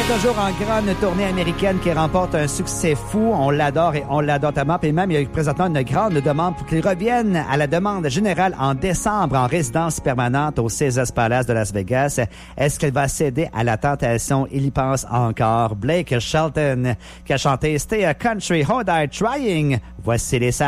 toujours en grande tournée américaine qui remporte un succès fou. On l'adore et on l'adore tellement. Et même, il y a présentement une grande demande pour qu'il revienne à la demande générale en décembre en résidence permanente au Caesars Palace de Las Vegas. Est-ce qu'elle va céder à la tentation? Il y pense encore. Blake Shelton qui a chanté Stay a Country, Hold I Trying. Voici les salles.